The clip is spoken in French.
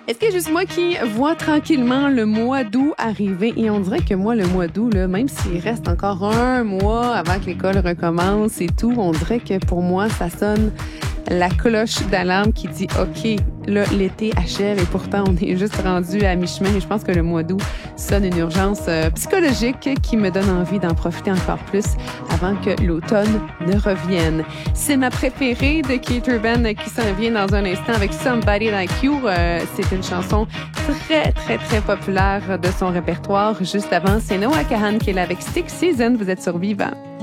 Est-ce que juste moi qui vois tranquillement le mois d'août arriver? Et on dirait que moi, le mois d'août, là, même s'il reste encore un mois avant que l'école recommence et tout, on dirait que pour moi, ça sonne la cloche d'alarme qui dit « OK, là, l'été achève et pourtant, on est juste rendu à mi-chemin. » Et je pense que le mois d'août sonne une urgence psychologique qui me donne envie d'en profiter encore plus avant que l'automne ne revienne. C'est ma préférée de Keith Urban qui s'en vient dans un instant avec Somebody Like You. C'est une chanson très, très, très populaire de son répertoire. Juste avant, c'est Noah Kahan qui est là avec Stick Season. Vous êtes sur Vivant.